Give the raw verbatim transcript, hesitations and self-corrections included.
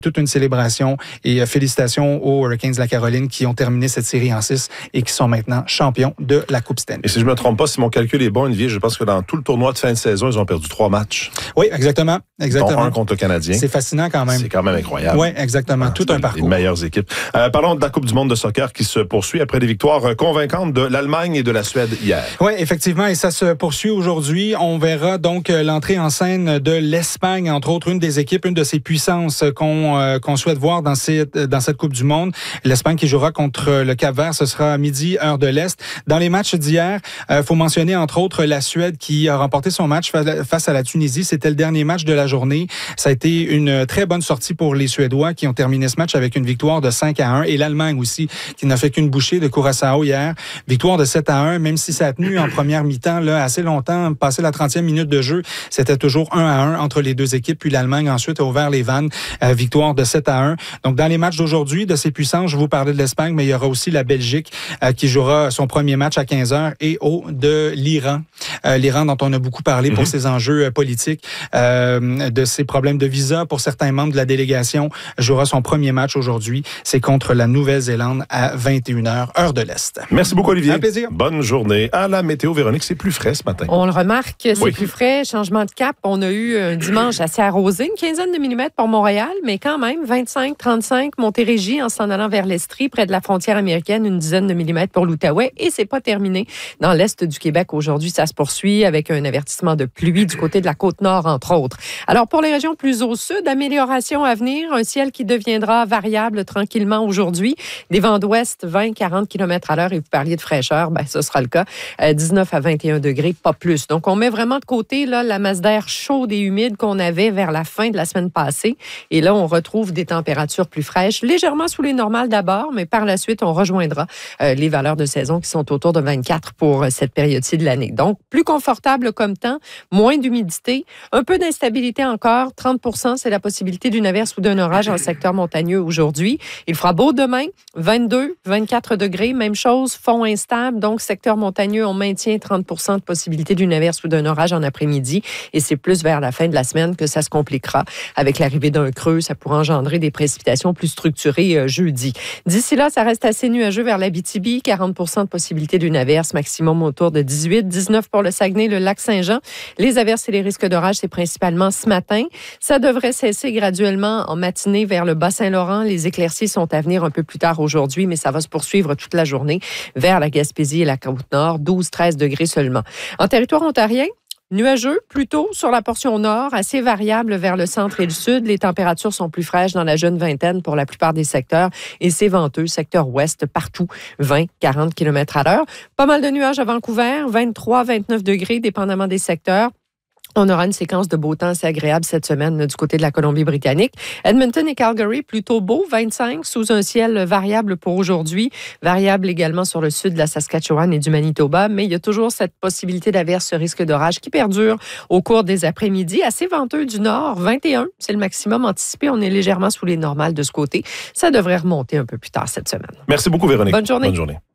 toute une célébration et félicitations aux Hurricanes de la Caroline qui ont terminé cette série en six et qui sont maintenant champions de la Coupe Stanley. Et si je me trompe pas, si mon calcul est bon, Olivier, je pense que dans tout le tournoi de fin de saison, ils ont perdu trois matchs. Oui, exactement. exactement. Dont un contre le Canadien. C'est fascinant quand même. C'est quand même incroyable. Oui, exactement. Ah, tout un parcours. Les meilleures équipes. Euh, parlons de la Coupe du monde de soccer qui se poursuit après des victoires convaincantes de l'Allemagne et de la Suède hier. Oui, effectivement, et ça se poursuit aujourd'hui. On verra donc l'entrée en scène de l'Espagne, entre autres, une des équipes, une de ces puissances qu'on euh, qu'on souhaite voir dans cette, dans cette Coupe du monde. L'Espagne qui jouera contre le Cap-Vert, ce sera à midi, heure de l'Est. Dans les matchs d'hier, il euh, faut mentionner, entre autres, la Suède qui a remporté son match face à la Tunisie. C'était le dernier match de la journée. Ça a été une très bonne sortie pour les Suédois qui ont terminé ce match avec une victoire de cinq à un. Et l'Allemagne aussi, qui n'a fait qu'une bouchée de Curaçao hier. Victoire de sept à un, même si ça a tenu en première mi-temps là, assez longtemps, passé la trentième minute de jeu, c'était toujours un à un entre les deux équipes. Puis l'Allemagne ensuite a ouvert les vannes. Euh, victoire de sept à un. Donc dans les matchs d'aujourd'hui, de ces puissances, je vous parlais de l'Espagne, mais il y aura aussi la Belgique euh, qui jouera son premier match à quinze heures et au de l'Iran. Euh, L'Iran dont on a beaucoup parlé pour mm-hmm. ses enjeux euh, politiques, euh, de ses problèmes de visa pour certains membres de la délégation, jouera son premier match aujourd'hui. C'est contre la Nouvelle-Zélande à vingt et une heures, heure de l'Est. Merci beaucoup, Olivier. Un plaisir. Bonne journée. À la météo, Véronique, c'est plus frais ce matin. On le remarque, c'est oui. plus frais. Changement de cap. On a eu un dimanche assez arrosé, une quinzaine de millimètres pour Montréal, mais quand même, vingt-cinq, trente-cinq, Montérégie, en s'en allant vers l'Estrie, près de la frontière américaine, une dizaine de millimètres pour l'Outaouais. Et c'est pas terminé. Dans l'Est du Québec, aujourd'hui, ça se poursuit avec un avertissement de pluie du côté de la Côte-Nord, entre autres. Alors, pour les régions plus au sud, amélioration à venir, un ciel qui deviendra variable tranquillement aujourd'hui. Des vents d'ouest, vingt à quarante kilomètres à l'heure, et vous parliez de fraîcheur, ben, ce sera le cas. Euh, dix-neuf à vingt et un degrés, pas plus. Donc, on met vraiment de côté là, la masse d'air chaude et humide qu'on avait vers la fin de la semaine passée. Et là, on retrouve des températures plus fraîches, légèrement sous les normales d'abord, mais par la suite, on rejoindra euh, les valeurs de saison qui sont autour de vingt-quatre pour euh, cette période-ci de l'année. Donc, plus confortable comme temps, moins d'humidité, un peu d'instabilité encore. trente pour cent, c'est la possibilité d'une averse ou d'un orage en secteur montagneux aujourd'hui. Il fera beau demain, vingt-deux, vingt-quatre degrés, même chose, fond instable. Donc, secteur montagneux, on maintient trente pour cent de possibilité d'une averse ou d'un orage en après-midi. Et c'est plus vers la fin de la semaine que ça se compliquera. Avec l'arrivée d'un creux, ça pourra engendrer des précipitations plus structurées euh, jeudi. D'ici là, ça reste assez nuageux vers l'Abitibi. quarante pour cent de possibilité d'une averse, maximum autour de dix-huit, dix-neuf pour le Saguenay, le lac Saint-Jean. Les averses et les risques d'orage, c'est principalement ce matin. Ça devrait cesser graduellement en matinée vers le Bas-Saint-Laurent. Les éclaircies sont à venir un peu plus tard aujourd'hui, mais ça va se poursuivre toute la journée vers la Gaspésie et la Côte-Nord, douze à treize degrés seulement. En territoire ontarien, nuageux, plutôt sur la portion nord, assez variable vers le centre et le sud. Les températures sont plus fraîches dans la jeune vingtaine pour la plupart des secteurs et c'est venteux, secteur ouest, partout, vingt à quarante kilomètres à l'heure. Pas mal de nuages à Vancouver, vingt-trois à vingt-neuf degrés, dépendamment des secteurs. On aura une séquence de beau temps assez agréable cette semaine là, du côté de la Colombie-Britannique. Edmonton et Calgary, plutôt beau, vingt-cinq, sous un ciel variable pour aujourd'hui. Variable également sur le sud de la Saskatchewan et du Manitoba, mais il y a toujours cette possibilité d'averse, ce risque d'orage qui perdure au cours des après-midi. Assez venteux du nord, vingt et un, c'est le maximum anticipé. On est légèrement sous les normales de ce côté. Ça devrait remonter un peu plus tard cette semaine. Merci beaucoup, Véronique. Bonne journée. Bonne journée.